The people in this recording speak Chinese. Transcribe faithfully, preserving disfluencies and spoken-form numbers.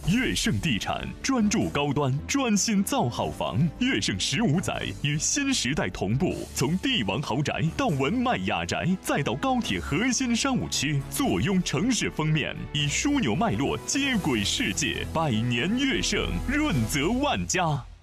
悦盛地产专注高端，专心造好房。悦盛十五载与新时代同步，从帝王豪宅到文迈雅宅，再到高铁核心商务区，坐拥城市封面，以枢纽脉络接轨世界。百年悦盛，润泽万家。